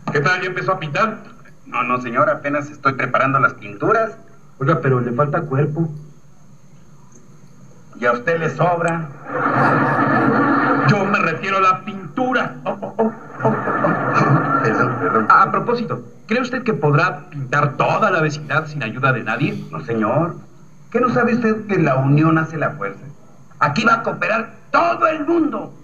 ¿Qué tal? ¿Ya empezó a pintar? No, no, señor, apenas estoy preparando las pinturas. Oiga, pero le falta cuerpo. Y a usted le sobra. Yo me refiero a la pintura. Perdón. A propósito, ¿cree usted que podrá pintar toda la vecindad sin ayuda de nadie? No, señor. ¿Qué no sabe usted que la unión hace la fuerza? Aquí va a cooperar todo el mundo.